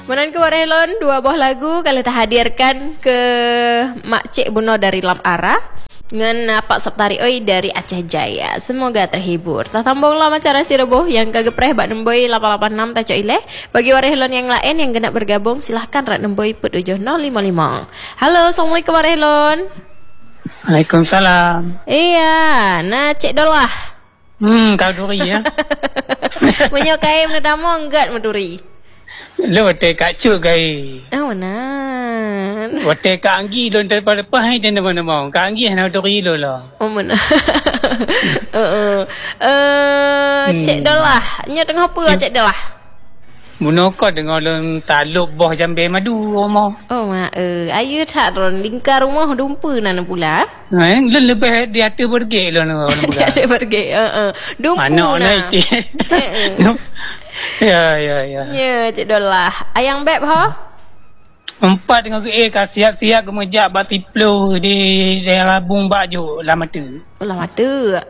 Menan ke Warelon, 2 buah lagu kalau dah hadirkan ke Mak Cik Buno dari Lam Arah dengan Pak Saptari Oi dari Aceh Jaya. Semoga terhibur. Tak tambunglah macam rasi reboh yang kagepreh bak nemboi 886 taco ileh. Bagi Warelon yang lain yang genap bergabung, silahkan rak nemboi put 7055. Halo, Assalamualaikum Warelon. Waalaikumsalam. Iya, nah Cik Dolah. Kau duri ya. Menyukai menedamo enggak meduri. Lu wate kak cuk gai. Oh, mana? Wate kak anggi don daripada pahai dan nama-nama. Kak anggi hana duri lo lah. Oh, mana? Cik Dolah. Nya tengah apa Cik Dolah? Bunuh kau dengar lu taluk boh jambe madu rumah. Oh, ayu tak ron lingkar rumah dumpa nana pula. Lu lebih di hati pergi lo nak. Dia ada pergi. Dumpa na. Ya. Ya, Cik Dolah. Ayang beb ha? 4 dengan siap-siap kemejak bati plu di daerah Bung Baju lah mata. Lah mata.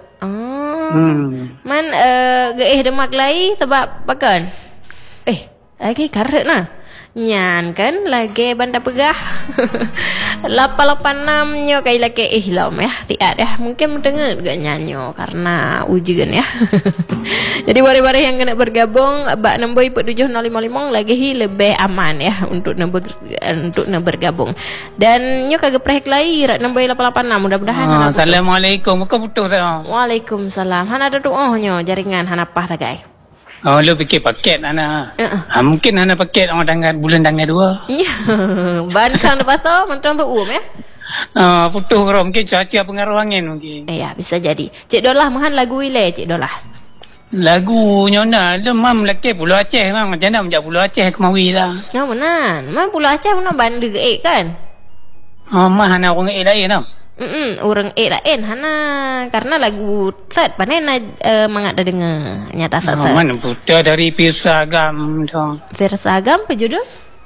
Man demak lai sebab pakan. Lagi karet nah. Nyan kan lagi bandar pegah. 886 nyo kai lagi lam ya. Tiada ya. Mungkin mendengar juga nyanyo karena ujian ya. Jadi wari-wari yang kena bergabung bak nemboi put 7055 lagi lebih aman ya untuk bergabung. Dan nyo kagepreh lai rak nemboi 886 mudah-mudahan. Assalamualaikum. Muka putus dah. Waalaikumsalam. Hana ada doa nyo jaringan hana pah tagai. Oh, lu fikir paket Ana. Mungkin Ana paket orang bulan tanggal 2. Ya. Ban kang de pasal mentang tu ya. Putus kau mungkin cuaca pengaruh angin mungkin. Ya, bisa jadi. Cik Dolah mahan lagu ile Cik Dolah. Lagu nyona lu mam laki Pulau Aceh mam macam mana menjak Pulau Aceh kemawi lah. Ya menan. Mam Pulau Aceh mana banda geek kan? Mah Ana orang geek lain tau. Orang lain hana karena lagu set panena mangat dah dengar nyata set. Mana putar dari Pirsagam tu. Pirsagam apa judul?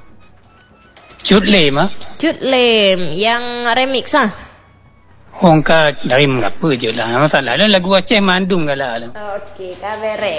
Cut Lem ah. Cut Lem yang remix ah. Hongka dari mengapa je lah. Masalah lagu Aceh mandum galah. Okey, kabere.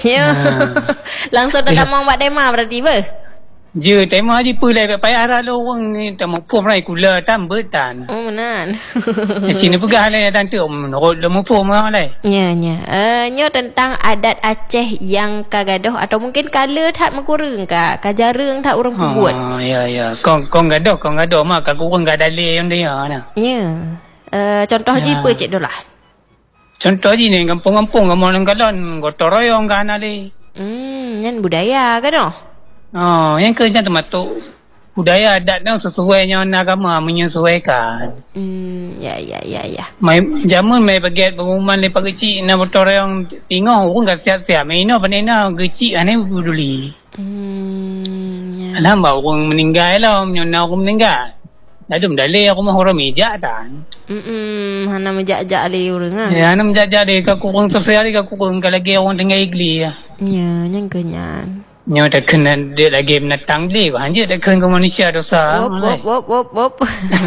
Langsung dah mau buat demo berarti ber. Je tema je pulai payah arah lo orang ni tak mampu rai kula tambetan. Oh menan. Sini pegah lai dan tu menurut lo mampu mah lai. Ya. Nyo tentang adat Aceh yang kagadoh atau mungkin kala tak mekurung ka kajareng tak orang buat. Ya. Kong gadoh mah ka kurang gadale yang dia nah. Ya. Contoh je apa Cik Dolah? Contoh je ni kampung-kampung kamu galon gotong royong kan ale. Yang budaya kan doh. Yang kerja termasuk budaya adat tu sesuainya agama menyesuaikan. Ya. Mai jamun mai bagiat pengumuman lepas kecil na motor yang tengok orang kat siap-siap. Mai no panena kecil ane peduli. Ya. Alhamdulillah orang meninggal lah, nyona orang meninggal. Dah mendalai aku mah orang meja dan. Hana menjak-jak le orang ah. Ya, hana menjak-jak le ka kurang sosial ka kurang ka lagi orang tengah igli ya. Ya, yang kenyan. Nyo dah kena dia lagi menatang dia kan je dah kena ke manusia dosa. Wop.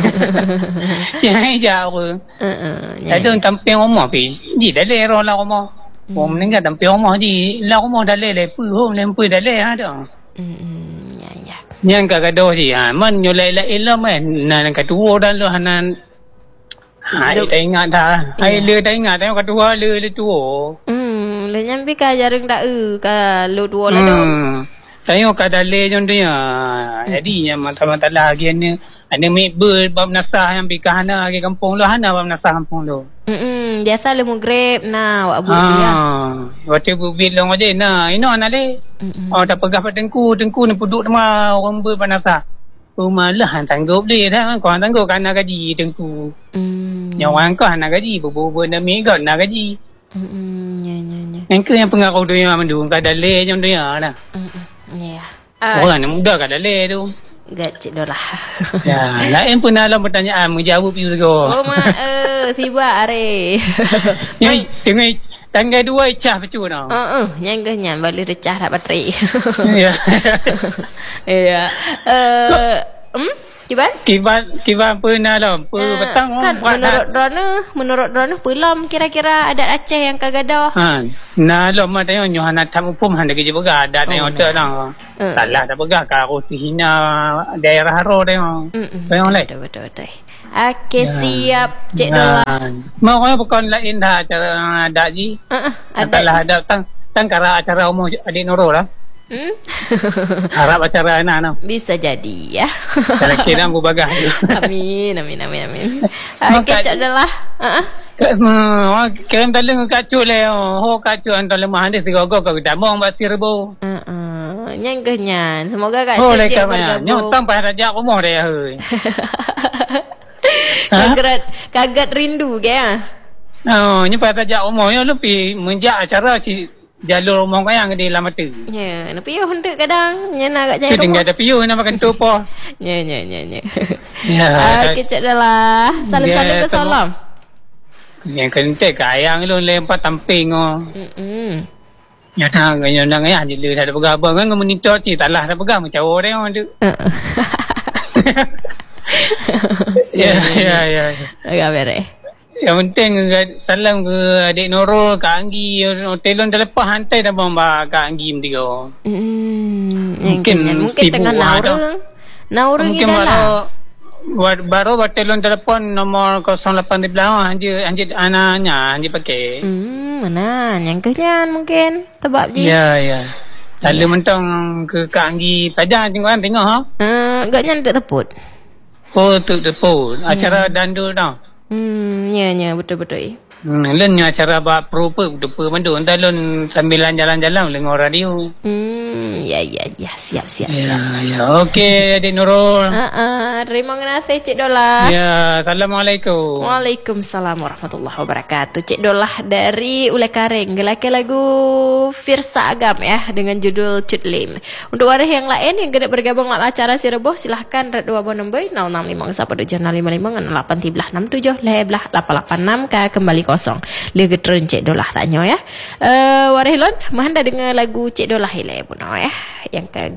Jangan jauh. Ada tampil rumah pi. Ji dah le roh lah rumah. Orang meninggal tampil rumah ji. Lah rumah dah le lempu dah le ada. Ya. Yang kagadoh ji man nyo lai lah man nan kedua dah lu hanan. Tak ingat dah. Le tak ingat tengok kedua le tua. Le nyampi ka jarang dak ka lu dua lah tu. Saya ka dale jon dia. Jadi yang mata-mata lagi ni ada mebel bab nasah yang pikahana ke kampung lu hana bab nasah kampung lu. Biasa le mugreb na wak abu dia. Waktu bubit long aje na ino ana le. Dah pegah pada tengku ni puduk sama orang bernasah. Malah tanggup dia dah. Kau tanggup kan nak gaji tengku. Nyawan kau nak gaji bubu-bubu nak mega nak gaji. Ya. Yang ke yang pengaruh tu yang mendung kat dalai macam tu ya dah. Ya. Orang nak muda kat dalai tu. Gak Cik Dolah. Ya, lain pun dalam pertanyaan menjawab piu sego. Oh tiba are. Yang tengah tanggal 2 icah pecu dah. Yang kenyan balik recah tak baterai. Ya. Ya. Kiban pernah lah. Petang kan menurut Rona belum kira-kira adat Aceh yang kagadah. Nah lo mak tengok Yohana tamu pun hendak kerja pegah adat tengok tu lah. Salah dah pegah kau hina daerah haro tengok. Tengok leh. Betul. Okey, siap Cik Dolah. Mau bukan lain dah acara adat ji. Adalah adat tang acara umur adik Nurul lah. Harap acara anak no. Bisa jadi ya. Kalau kira aku bagah. Amin. Okey Cik Dolah. Kira dalam kacau le. Kacau antara lemah ni tiga-tiga kau damang basi rebo. Nyan. Semoga Kak Cik bergabung. Nyotang pada rajak umur dia hei. Kaget rindu ke ya? Ni pada rajak umur ni lebih menjak acara jalur rumah kau yang di lama tu. Ya, nak piuh hendak kadang. Nya nak kat jaya rumah. Tinggal ada piuh nak makan tu apa. Ya. Okey Cik Dolah. Salam ke salam. Yang kentek ke ayang lu lempar tamping oh. Ya tak nang ya je dah bergabung kan monitor ti taklah dah pegang macam orang tu. Ya. Agak beres. Yang penting salam ke adik Nurul, Kak Anggi, telon dah lepas hantai dah bomba Kak Anggi dia. Mungkin tengah naurung ke dalam. Baru telon telefon nomor 08 di belakang anjir anaknya anjir pakai. Mana yang kenyan mungkin sebab je. Ya. Lalu mentang ke Kak Anggi pajang tengok ha. Agaknya tak teput. Tu teput. Acara dandu dah. Ya, betul. Lain acara bak proper mandu dalon sambil jalan-jalan dengar radio. Ya, siap. Ya. Okey Adik Nurul. Terima kasih Cik Dolah. Ya, assalamualaikum. Waalaikumsalam warahmatullahi wabarakatuh. Cik Dolah dari Ulai Karing gelaki lagu Firsa Agam ya dengan judul Cut Lim. Untuk waris yang lain yang kena bergabung dalam acara si Reboh silahkan red 2 nombor 0651 555 ke kembali kosong. Dia getron Cik Dolah tanya ya. Waris lon mahanda dengar lagu Cik Dolah ile pun ya. Yang ke